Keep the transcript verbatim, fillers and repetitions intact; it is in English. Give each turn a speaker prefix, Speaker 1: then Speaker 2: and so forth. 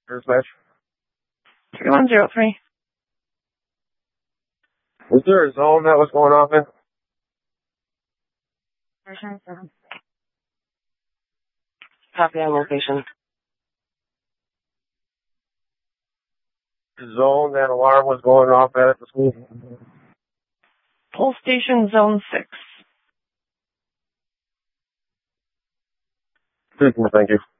Speaker 1: Dispatch.
Speaker 2: three one zero three.
Speaker 1: Was there a zone that was going off in?
Speaker 2: Copy on location.
Speaker 1: The zone that alarm was going off at at the school?
Speaker 2: Pole station zone six.
Speaker 1: Thank you.